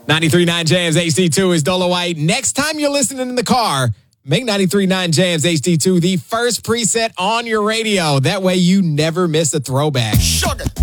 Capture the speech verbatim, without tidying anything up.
ninety-three point nine Jams H D two is Dolo White. Next time you're listening in the car, make ninety-three point nine Jams H D two the first preset on your radio. That way you never miss a throwback. Sugar.